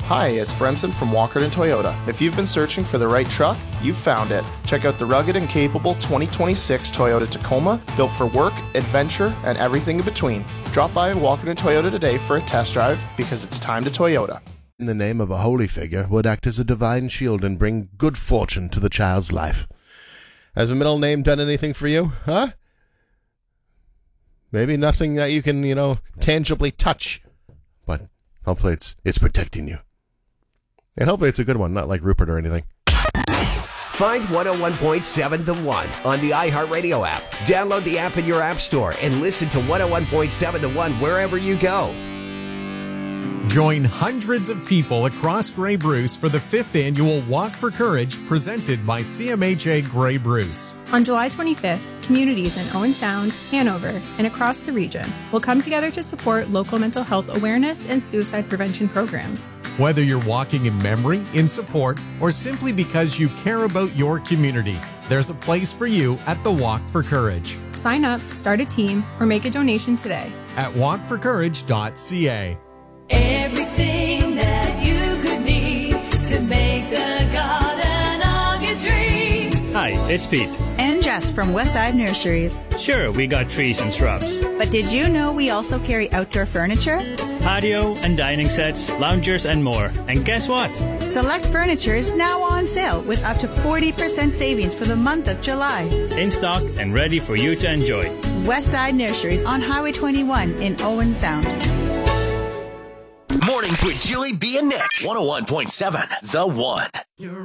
Hi, it's Brenson from Walkerton Toyota. If you've been searching for the right truck, you've found it. Check out the rugged and capable 2026 Toyota Tacoma, built for work, adventure, and everything in between. Drop by Walkerton Toyota today for a test drive, because it's time to Toyota. In the name of a holy figure, would act as a divine shield and bring good fortune to the child's life. Has a middle name done anything for you, huh? Maybe nothing that you can, tangibly touch. But hopefully it's protecting you. And hopefully it's a good one, not like Rupert or anything. Find 101.7 The One on the iHeartRadio app. Download the app in your app store and listen to 101.7 The One wherever you go. Join hundreds of people across Grey Bruce for the 5th annual Walk for Courage presented by CMHA Grey Bruce. On July 25th, communities in Owen Sound, Hanover, and across the region will come together to support local mental health awareness and suicide prevention programs. Whether you're walking in memory, in support, or simply because you care about your community, there's a place for you at the Walk for Courage. Sign up, start a team, or make a donation today at walkforcourage.ca. Everything that you could need to make the garden of your dreams. Hi, it's Pete. And Jess from Westside Nurseries. Sure, we got trees and shrubs. But did you know we also carry outdoor furniture? Patio and dining sets, loungers and more. And guess what? Select furniture is now on sale with up to 40% savings for the month of July. In stock and ready for you to enjoy. Westside Nurseries on Highway 21 in Owen Sound. Mornings with Julie B. and Nick. 101.7 The One.